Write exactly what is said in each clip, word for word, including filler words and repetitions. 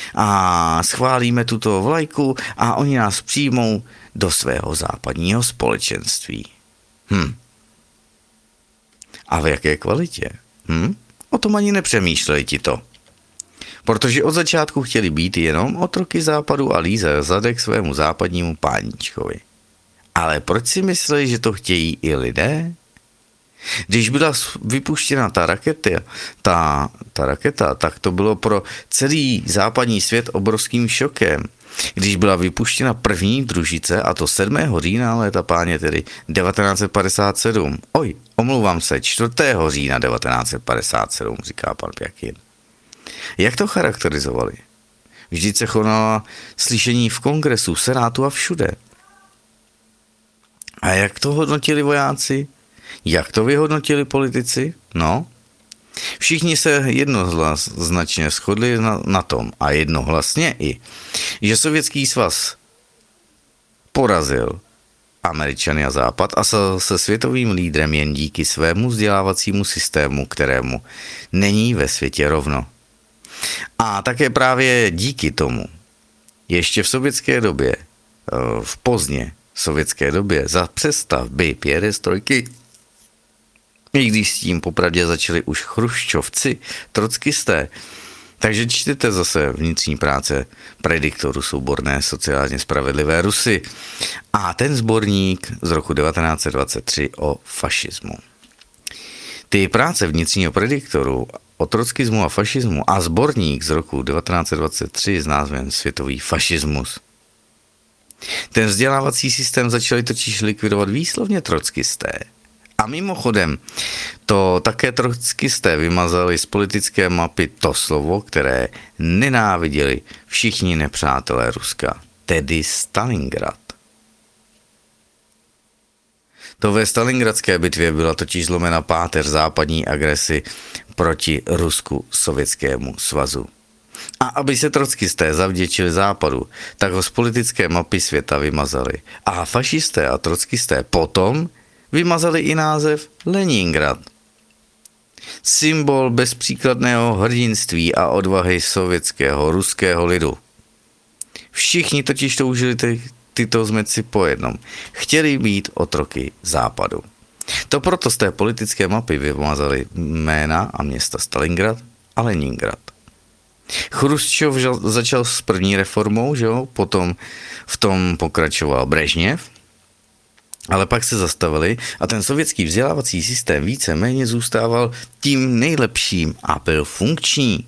a schválíme tuto vlajku a oni nás přijmou do svého západního společenství. Hm. A v jaké kvalitě? Hm? O tom ani nepřemýšleli ti to. Protože od začátku chtěli být jenom otroky západu a lízat zadek svému západnímu páničkovi. Ale proč si mysleli, že to chtějí i lidé? Když byla vypuštěna ta raketa, ta, ta raketa, tak to bylo pro celý západní svět obrovským šokem. Když byla vypuštěna první družice, a to sedmého října, léta páně tedy devatenáct set padesát sedm. Oj, omlouvám se, čtvrtého října devatenáct set padesát sedm, říká pan Pjakin. Jak to charakterizovali? Vždyť se konala slyšení v kongresu, v senátu a všude. A jak to hodnotili vojáci? Jak to vyhodnotili politici? No, všichni se jednoznačně shodli na, na tom a jednohlasně i, že Sovětský svaz porazil Američany a Západ a se, se světovým lídrem jen díky svému vzdělávacímu systému, kterému není ve světě rovno. A také právě díky tomu ještě v sovětské době, v pozdně sovětské době za přestavby pěrestrojky, i když s tím popravdě začali už chruščovci, trockisté. Takže čtěte zase vnitřní práce prediktoru souborné sociálně spravedlivé Rusy a ten sborník z roku devatenáct set dvacet tři o fašismu. Ty práce vnitřního prediktoru o trockismu a fašismu a sborník z roku devatenáct set dvacet tři s názvem Světový fašismus. Ten vzdělávací systém začali totiž likvidovat výslovně trockisté. A mimochodem, to také trockisté vymazali z politické mapy to slovo, které nenáviděli všichni nepřátelé Ruska, tedy Stalingrad. To ve Stalingradské bitvě byla totiž zlomena páteř západní agresi proti Rusku Sovětskému svazu. A aby se trockisté zavděčili západu, tak ho z politické mapy světa vymazali. A fašisté a trockisté potom vymazali i název Leningrad. Symbol bezpříkladného hrdinství a odvahy sovětského, ruského lidu. Všichni totiž toužili ty, tyto zmeci po jednom. Chtěli být otroky západu. To proto z té politické mapy vymazali jména a města Stalingrad a Leningrad. Chruščov začal s první reformou, že jo? Potom v tom pokračoval Brežněv, ale pak se zastavili a ten sovětský vzdělávací systém více-méně zůstával tím nejlepším a byl funkční.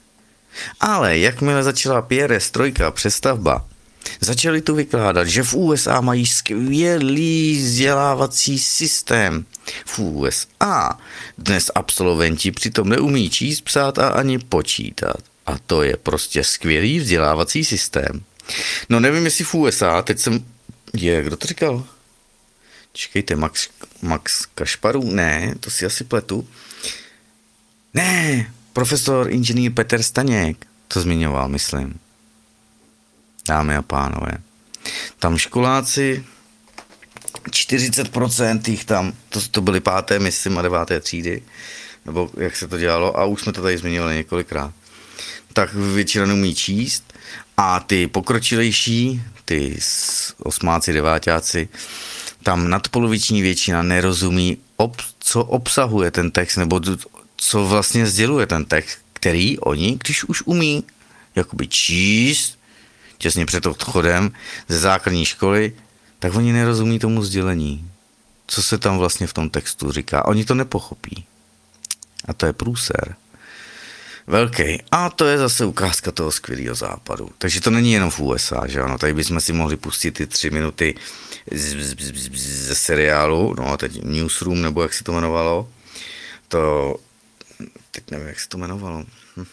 Ale jakmile začala pěrestrojka přestavba, začali tu vykládat, že v U S A mají skvělý vzdělávací systém. V U S A dnes absolventi přitom neumí číst, psát a ani počítat. A to je prostě skvělý vzdělávací systém. No nevím, jestli v U S A, teď jsem, je, kdo to říkal? Čekejte, Max, Max Kašparů? Ne, to si asi pletu. Ne, profesor inženýr Petr Staněk to zmiňoval, myslím. Dámy a pánové. Tam školáci, čtyřicet procent jich tam, to, to byly páté, myslím, a deváté třídy, nebo jak se to dělalo, a už jsme to tady zmiňovali několikrát. Tak většina neumí číst a ty pokročilejší, ty osmáci, deváťáci, tam nadpoloviční většina nerozumí, ob, co obsahuje ten text, nebo co vlastně sděluje ten text, který oni, když už umí jakoby číst, těsně před odchodem ze základní školy, tak oni nerozumí tomu sdělení. Co se tam vlastně v tom textu říká. Oni to nepochopí. A to je průser. Velký. A to je zase ukázka toho skvělého západu. Takže to není jenom v U S A, že ano. Tady bychom si mohli pustit ty tři minuty ze seriálu, no a teď Newsroom, nebo jak se to jmenovalo. To, teď nevím, jak se to jmenovalo.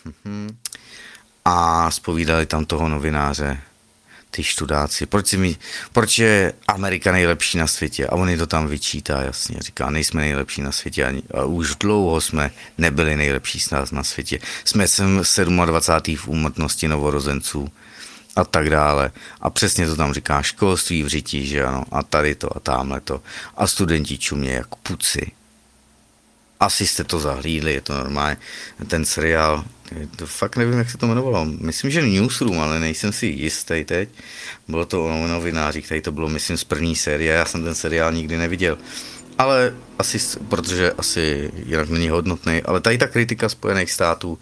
A zpovídali tam toho novináře, ty študáci. Proč, si mi, proč je Amerika nejlepší na světě? A on to tam vyčítá, jasně. Říká, nejsme nejlepší na světě. Ani, a už dlouho jsme nebyli nejlepší s nás na světě. Jsme dvacátý sedmý v úmrtnosti novorozenců a tak dále. A přesně to tam říká, školství v řití, že ano. A tady to a tamhle to. A studenti čumě jak puci. Asi jste to zahlídli, je to normálně, ten seriál, to fakt nevím, jak se to jmenovalo. Myslím, že Newsroom, ale nejsem si jistý teď. Bylo to o novinářích, tady to bylo, myslím, z první série, já jsem ten seriál nikdy neviděl. Ale asi, protože asi jinak není hodnotný, ale tady ta kritika Spojených států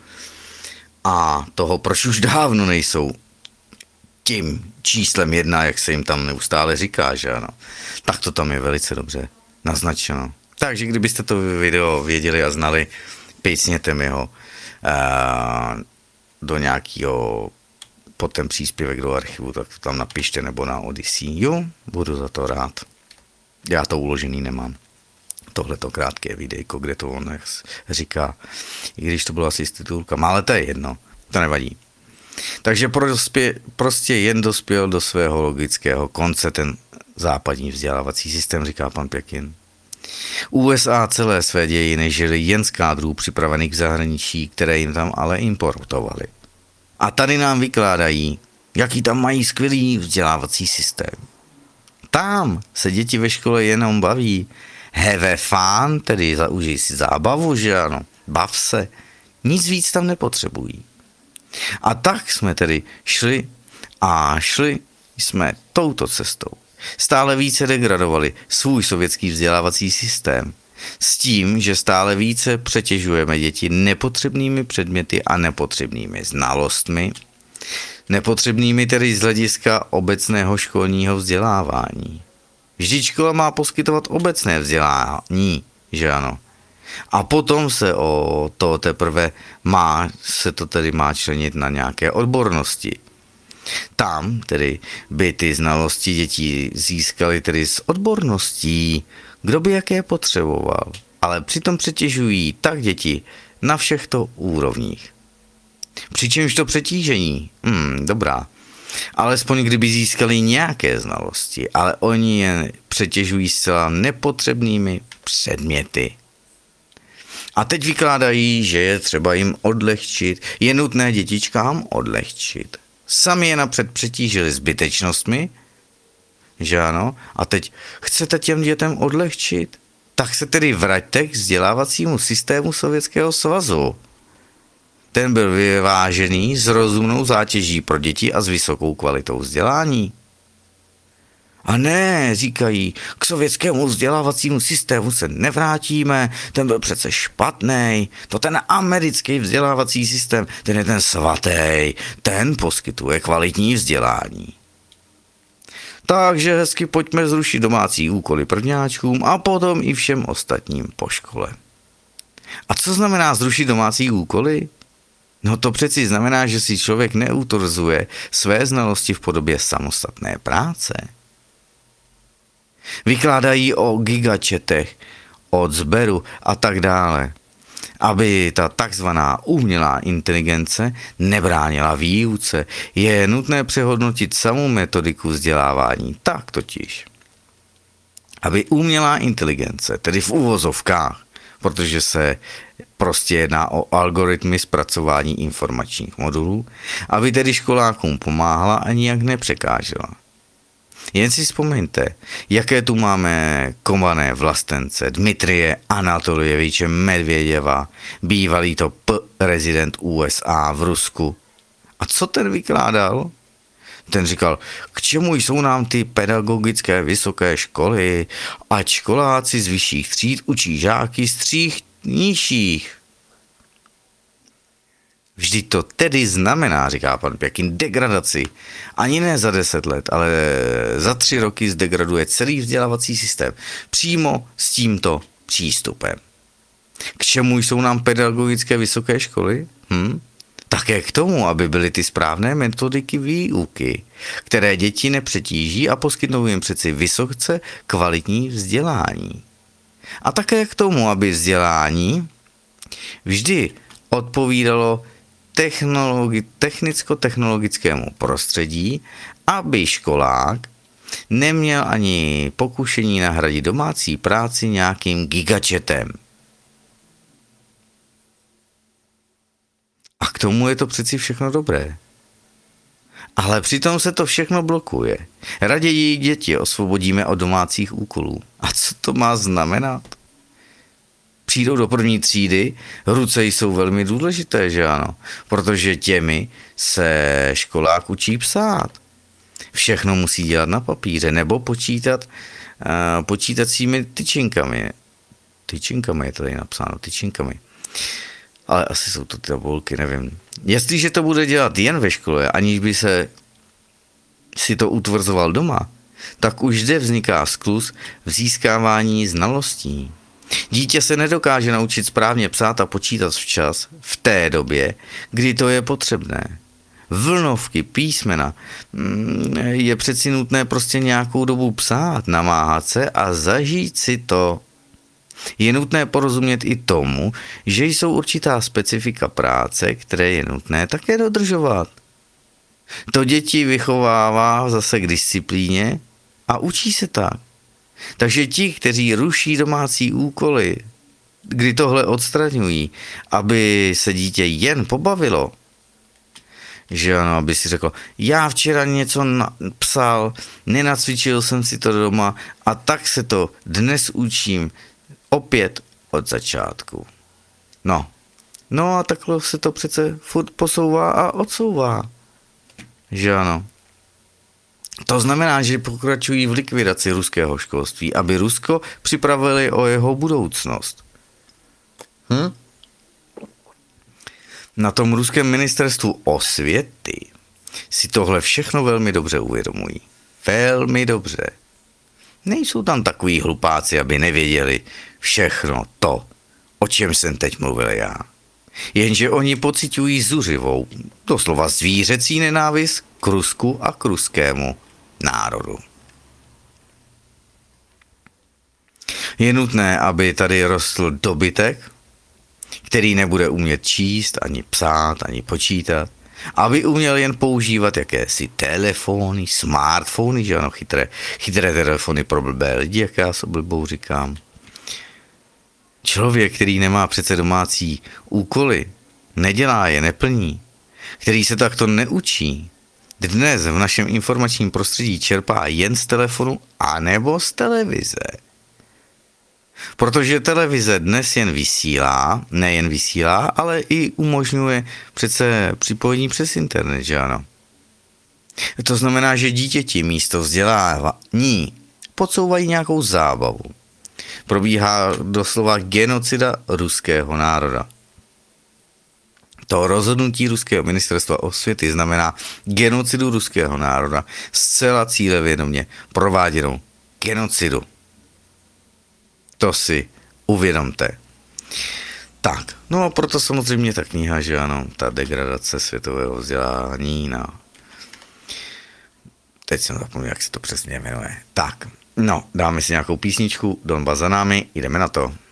a toho, proč už dávno nejsou tím číslem jedna, jak se jim tam neustále říká, že ano, tak to tam je velice dobře naznačeno. Takže kdybyste to video věděli a znali, písněte mi ho uh, do nějakého, pod ten příspěvek do archivu, tak to tam napište nebo na Odyssey. Jo, budu za to rád. Já to uložený nemám. Tohleto krátké videjko, kde to on říká, i když to bylo asi s titulkama, ale to je jedno, to nevadí. Takže prospě, prostě jen dospěl do svého logického konce ten západní vzdělávací systém, říká pan Pěkin. U S A celé své dějiny žili jen z kádrů připravených v zahraničí, které jim tam ale importovali. A tady nám vykládají, jaký tam mají skvělý vzdělávací systém. Tam se děti ve škole jenom baví. Have fun, tedy užij si zábavu, že ano, bav se. Nic víc tam nepotřebují. A tak jsme tedy šli a šli jsme touto cestou. Stále více degradovali svůj sovětský vzdělávací systém. S tím, že stále více přetěžujeme děti nepotřebnými předměty a nepotřebnými znalostmi, nepotřebnými tedy z hlediska obecného školního vzdělávání. Vždyť škola má poskytovat obecné vzdělání, že ano. A potom se o to teprve má, se to tedy má členit na nějaké odbornosti. Tam tedy by ty znalosti dětí získaly tedy z odborností, kdo by jaké potřeboval. Ale přitom přetěžují tak děti na všechto úrovních. Přičemž to přetížení, hmm, dobrá, alespoň kdyby získali nějaké znalosti, ale oni je přetěžují zcela nepotřebnými předměty. A teď vykládají, že je třeba jim odlehčit, je nutné dětičkám odlehčit. Sami je napřed přetížili zbytečnostmi, že ano, a teď chcete těm dětem odlehčit, tak se tedy vraťte k vzdělávacímu systému Sovětského svazu. Ten byl vyvážený s rozumnou zátěží pro děti a s vysokou kvalitou vzdělání. A ne, říkají, k sovětskému vzdělávacímu systému se nevrátíme, ten byl přece špatný, to ten americký vzdělávací systém, ten je ten svatý, ten poskytuje kvalitní vzdělání. Takže hezky pojďme zrušit domácí úkoly prvňáčkům a potom i všem ostatním po škole. A co znamená zrušit domácí úkoly? No to přeci znamená, že si člověk neutvrzuje své znalosti v podobě samostatné práce. Vykládají o gigačetech, od sběru a tak dále, aby ta takzvaná umělá inteligence nebránila výuce, je nutné přehodnotit samou metodiku vzdělávání. Tak totiž, aby umělá inteligence, tedy v uvozovkách, protože se prostě jedná o algoritmy zpracování informačních modulů, aby tedy školákům pomáhala a nijak nepřekážela. Jen si vzpomeňte, jaké tu máme kované vlastence Dmitrije Anatolieviče Medvěděva, bývalý to prezident U S A v Rusku. A co ten vykládal? Ten říkal, k čemu jsou nám ty pedagogické vysoké školy, ať školáci z vyšších tříd učí žáky z tříd nižších. Vždyť to tedy znamená, říká pan Pěkin, degradaci. Ani ne za deset let, ale za tři roky zdegraduje celý vzdělávací systém. Přímo s tímto přístupem. K čemu jsou nám pedagogické vysoké školy? Hm? Také k tomu, aby byly ty správné metodiky výuky, které děti nepřetíží a poskytnou jim přeci vysoce kvalitní vzdělání. A také k tomu, aby vzdělání vždy odpovídalo technologi- technicko-technologickému prostředí, aby školák neměl ani pokušení nahradit domácí práci nějakým gigačetem. A k tomu je to přeci všechno dobré. Ale přitom se to všechno blokuje. Raději děti osvobodíme od domácích úkolů. A co to má znamenat? Přijdou do první třídy, ruce jsou velmi důležité, že ano, protože těmi se školák učí psát. Všechno musí dělat na papíře nebo počítat uh, počítacími tyčinkami. Tyčinkami je tady napsáno, tyčinkami. Ale asi jsou to ty tabulky, nevím. Jestliže to bude dělat jen ve škole, aniž by se si to utvrzoval doma, tak už zde vzniká skluz v získávání znalostí. Dítě se nedokáže naučit správně psát a počítat včas v té době, kdy to je potřebné. Vlnovky, písmena, je přeci nutné prostě nějakou dobu psát, namáhat se a zažít si to. Je nutné porozumět i tomu, že jsou určitá specifika práce, které je nutné také dodržovat. To děti vychovává zase k disciplíně a učí se tak. Takže ti, kteří ruší domácí úkoly, kdy tohle odstraňují, aby se dítě jen pobavilo, že ano, aby si řekl, já včera něco psal, nenacvičil jsem si to doma a tak se to dnes učím opět od začátku. No, no a takhle se to přece furt posouvá a odsouvá, že ano. To znamená, že pokračují v likvidaci ruského školství, aby Rusko připravili o jeho budoucnost. Hm? Na tom ruském ministerstvu osvěty si tohle všechno velmi dobře uvědomují. Velmi dobře. Nejsou tam takový hlupáci, aby nevěděli všechno to, o čem jsem teď mluvil já. Jenže oni pociťují zuřivou, doslova zvířecí nenávist k Rusku a k ruskému národu. Je nutné, aby tady rostl dobytek, který nebude umět číst, ani psát, ani počítat, aby uměl jen používat jakési telefony, smartfony, že ano, chytré, chytré telefony pro blbé lidi, jak já s oblibou říkám. Člověk, který nemá přece domácí úkoly, nedělá je, neplní, který se takto neučí, dnes v našem informačním prostředí čerpá jen z telefonu anebo z televize. Protože televize dnes jen vysílá, nejen vysílá, ale i umožňuje přece připojení přes internet, že ano. To znamená, že dítěti místo vzdělávání podsouvají nějakou zábavu. Probíhá doslova genocida ruského národa. To rozhodnutí ruského ministerstva osvěty znamená genocidu ruského národa, zcela cílevědomě prováděnou genocidu. To si uvědomte. Tak, no a proto samozřejmě ta kniha, že ano, ta degradace světového vzdělání na... Teď jsem zapomněl, jak se to přesně jmenuje. Tak, no, dáme si nějakou písničku, Donbas za námi, jdeme na to.